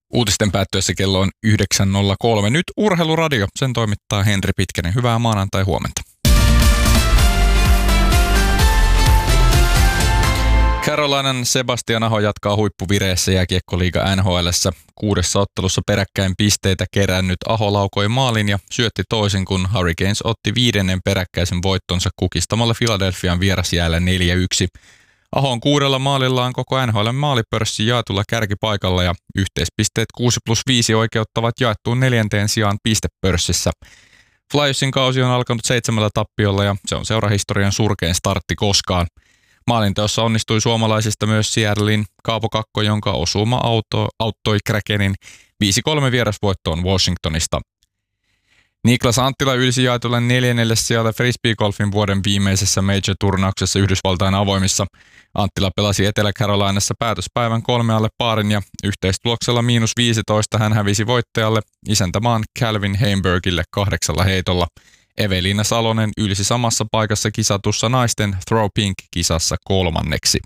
Uutisten päättyessä kello on 9.03. Nyt Urheiluradio. Sen toimittaa Henri Pitkänen. Hyvää maanantai-huomenta. Carolinan Sebastian Aho jatkaa huippuvireessä jääkiekkoliiga NHL:ssä. 6. ottelussa peräkkäin pisteitä kerännyt Aho laukoi maalin ja syötti toisin, kun Hurricanes otti 5. peräkkäisen voittonsa kukistamalla Philadelphian vierasjäällä 4-1. Aho on 6 maalillaan koko NHL:n maalipörssin jaetulla kärkipaikalla ja yhteispisteet 6+5 oikeuttavat jaettuun 4. sijaan pistepörssissä. Flyersin kausi on alkanut 7 tappiolla ja se on seurahistorian surkein startti koskaan. Maalinteossa onnistui suomalaisista myös Seattlein Kaapo Kakko, jonka osuma auttoi Krakenin 5-3 vierasvoittoon Washingtonista. Niklas Anttila ylsi jaetulle 4. sijalle frisbeegolfin vuoden viimeisessä major-turnauksessa Yhdysvaltain avoimissa. Anttila pelasi Etelä-Carolinassa päätöspäivän 3 alle paarin ja yhteistuloksella -15 hän hävisi voittajalle isäntämaan Calvin Heimbergille 8 heitolla. Evelina Salonen ylsi samassa paikassa kisatussa naisten Throw Pink-kisassa 3.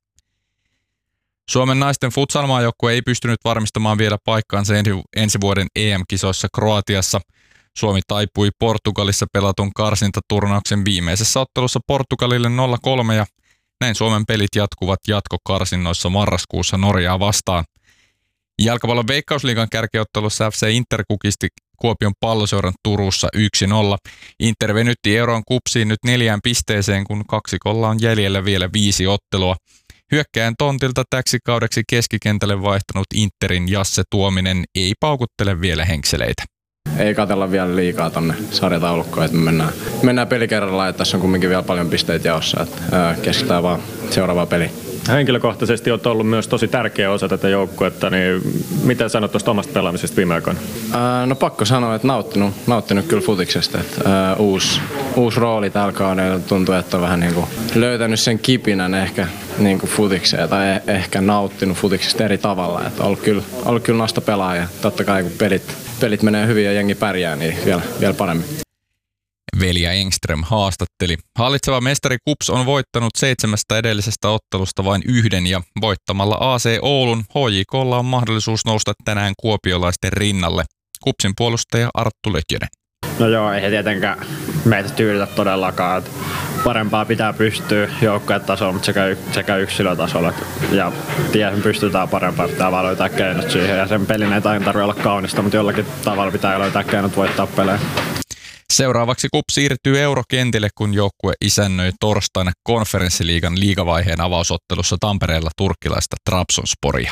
Suomen naisten futsal-maajoukkue ei pystynyt varmistamaan vielä paikkaansa ensi vuoden EM-kisoissa Kroatiassa. Suomi taipui Portugalissa pelatun karsintaturnauksen viimeisessä ottelussa Portugalille 0-3 ja näin Suomen pelit jatkuvat jatkokarsinnoissa marraskuussa Norjaa vastaan. Jalkapallon Veikkausliigan kärkiottelussa FC Inter kukisti Kuopion Palloseuran Turussa 1-0. Inter venytti Euron kupsiin nyt 4 pisteeseen, kun kaksikolla on jäljellä vielä 5 ottelua. Hyökkääjän tontilta täksi kaudeksi keskikentälle vaihtanut Interin Jasse Tuominen ei paukuttele vielä henkseleitä. Ei katsella vielä liikaa tonne sarjataulukkoon, että me mennään peli kerrallaan, että tässä on kumminkin vielä paljon pisteitä jaossa, että keskitytään vaan seuraavaan peliin. Henkilökohtaisesti olet ollut myös tosi tärkeä osa tätä joukkuetta, niin miten sanot tuosta omasta pelaamisesta viime aikoina? No pakko sanoa, että nauttinut kyllä futiksesta. Että, uusi rooli tällä kaudella tuntuu, että on vähän niin kuin löytänyt sen kipinän ehkä niin kuin futikseen tai ehkä nauttinut futiksesta eri tavalla. Että ollut kyllä nasta pelaaja. Totta kai kun pelit menee hyvin ja jengi pärjää, niin vielä paremmin. Velja Engström haastatteli. Hallitseva mestari KuPS on voittanut 7 edellisestä ottelusta vain 1 ja voittamalla AC Oulun HJK:lla on mahdollisuus nousta tänään kuopiolaisten rinnalle. KuPSin puolustaja Arttu Lötjönen. No joo, ei tietenkään meitä tyydytä todellakaan. Parempaa pitää pystyä joukkuetasolla, mutta sekä yksilötasolla. Ja tiedän, pystytään parempaan, pitää vaan löytää keinot siihen. Ja sen pelin ei tarvitse olla kaunista, mutta jollakin tavalla pitää löytää keinot voittaa pelejä. Seuraavaksi KuPS siirtyy eurokentille, kun joukkue isännöi torstaina konferenssiliigan liigavaiheen avausottelussa Tampereella turkkilaista Trabzonsporia.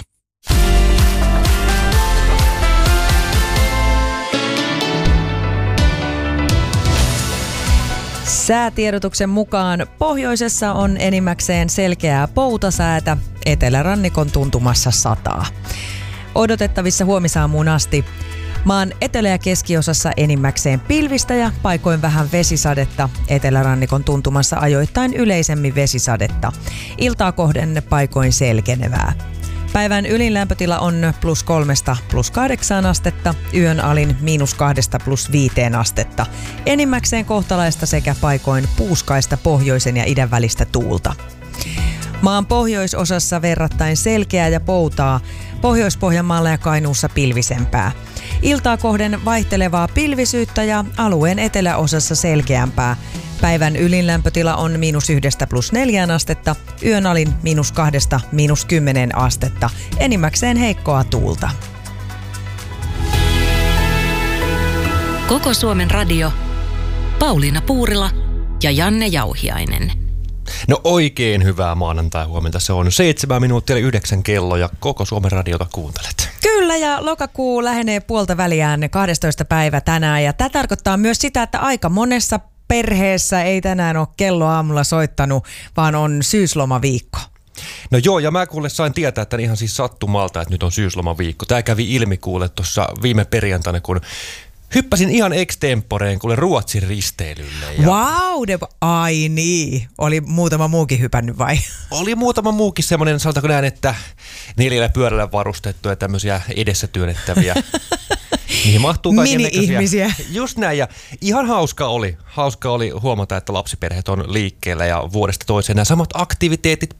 Säätiedotuksen mukaan pohjoisessa on enimmäkseen selkeää poutasäätä, etelärannikon tuntumassa sataa. Odotettavissa huomisaamuun asti. Maan etelä- ja keskiosassa enimmäkseen pilvistä ja paikoin vähän vesisadetta, etelärannikon tuntumassa ajoittain yleisemmin vesisadetta. Iltaa kohden paikoin selkenevää. Päivän ylin lämpötila on +3 +8 astetta, yön alin -2 +5 astetta. Enimmäkseen kohtalaista sekä paikoin puuskaista pohjoisen ja idän välistä tuulta. Maan pohjoisosassa verrattain selkeää ja poutaa, Pohjois-Pohjanmaalla ja Kainuussa pilvisempää. Iltaa kohden vaihtelevaa pilvisyyttä ja alueen eteläosassa selkeämpää. Päivän ylin lämpötila on -1 +4 astetta, yön alin -2 -10 astetta. Enimmäkseen heikkoa tuulta. Koko Suomen radio. Pauliina Puurila ja Janne Jauhiainen. No oikein hyvää maanantai-huomenta. Se on 7 minuuttia 9 kello ja koko Suomen radiota kuuntelet. Kyllä, ja lokakuu lähenee puolta väliään 12. päivä tänään. Ja tämä tarkoittaa myös sitä, että aika monessa perheessä ei tänään ole kello aamulla soittanut, vaan on syyslomaviikko. No joo, ja mä kuule sain tietää, että ihan siis sattumalta, että nyt on syyslomaviikko. Tämä kävi ilmi kuule tuossa viime perjantaina, kun hyppäsin ihan extemporeen kuule Ruotsin risteilylle. Wow, ai niin. Oli muutama muukin hypännyt vai? Oli muutama muukin semmoinen, sanotaanko näin, että 4 pyörällä varustettuja tämmöisiä edessä työnnettäviä. Niihin mahtuu mini-ihmisiä. Just näin, ja ihan hauska oli huomata, että lapsiperheet on liikkeellä ja vuodesta toiseen nämä samat aktiviteetit